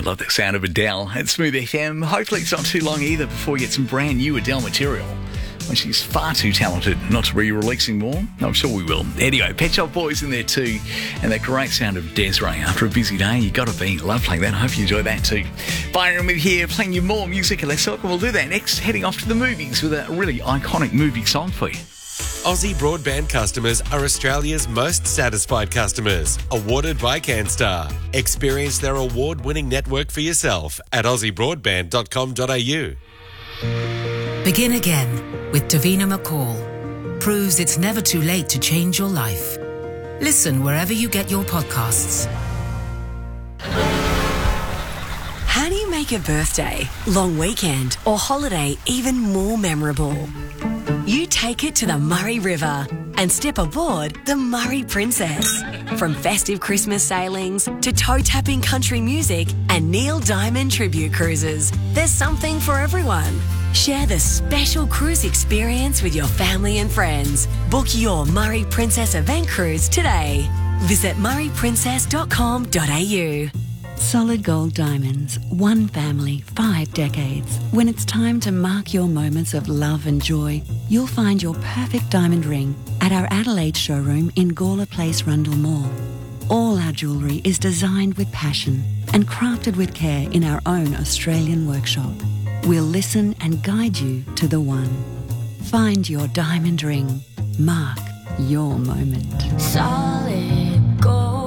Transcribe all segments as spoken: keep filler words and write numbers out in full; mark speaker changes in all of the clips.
Speaker 1: love the sound of Adele at Smooth F M. Hopefully it's not too long either before we get some brand new Adele material. Well, she's far too talented not to be releasing more. I'm sure we will. Anyway, Pet Shop Boys in there too. And that great sound of Desiree. After a busy day, you got to be. Love playing that. I hope you enjoy that too. Byron with here, playing you more music and less talk. And we'll do that next, heading off to the movies with a really iconic movie song for you.
Speaker 2: Aussie Broadband customers are Australia's most satisfied customers. Awarded by CanStar. Experience their award-winning network for yourself at aussie broadband dot com dot a u.
Speaker 3: Begin again with Davina McCall. Proves it's never too late to change your life. Listen wherever you get your podcasts.
Speaker 4: How do you make a birthday, long weekend, or holiday even more memorable? You take it to the Murray River and step aboard the Murray Princess. From festive Christmas sailings to toe-tapping country music and Neil Diamond tribute cruises, there's something for everyone. Share the special cruise experience with your family and friends. Book your Murray Princess event cruise today. Visit murray princess dot com dot a u.
Speaker 5: Solid Gold Diamonds, one family, five decades. When it's time to mark your moments of love and joy, you'll find your perfect diamond ring at our Adelaide showroom in Gawler Place, Rundle Mall. All our jewellery is designed with passion and crafted with care in our own Australian workshop. We'll listen and guide you to the one. Find your diamond ring. Mark your moment.
Speaker 4: Solid Gold.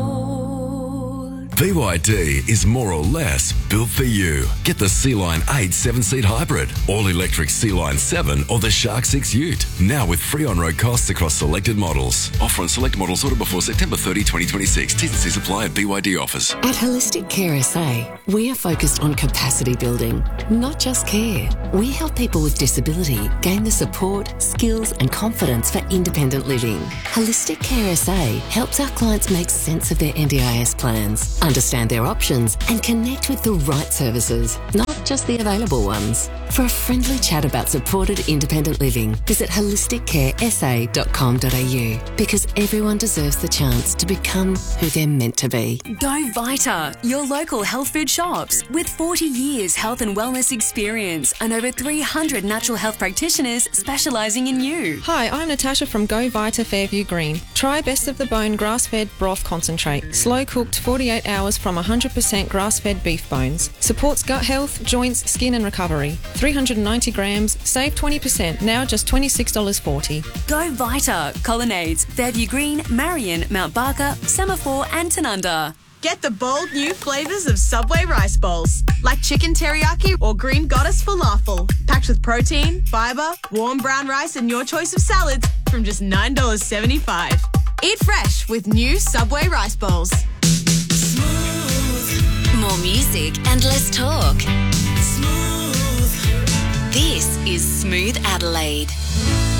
Speaker 6: B Y D is more or less built for you. Get the Sea-Line eight seven-seat hybrid, all-electric Sea-Line seven or the Shark six Ute. Now with free on-road costs across selected models. Offer on select models ordered before September thirtieth, twenty twenty-six. T's and C's apply at B Y D offers.
Speaker 7: At Holistic Care S A, we are focused on capacity building, not just care. We help people with disability gain the support, skills and confidence for independent living. Holistic Care S A helps our clients make sense of their N D I S plans, understand their options and connect with the right services, not just the available ones. For a friendly chat about supported independent living, visit holistic care s a dot com dot a u because everyone deserves the chance to become who they're meant to be.
Speaker 4: Go Vita, your local health food shops. With forty years health and wellness experience and over three hundred natural health practitioners specialising in you.
Speaker 8: Hi, I'm Natasha from Go Vita Fairview Green. Try Best of the Bone grass-fed broth concentrate. Slow-cooked forty-eight hours from one hundred percent grass-fed beef bones. Supports gut health, joints, skin and recovery. three hundred ninety grams, save twenty percent, now just twenty-six dollars forty.
Speaker 4: Go Vita, Colonnades, Fairview Green, Marion, Mount Barker, Semaphore and Tanunda.
Speaker 9: Get the bold new flavours of Subway rice bowls, like chicken teriyaki or green goddess falafel, packed with protein, fibre, warm brown rice and your choice of salads from just nine dollars seventy-five. Eat fresh with new Subway rice bowls.
Speaker 4: More music and less talk. This is Smooth Adelaide.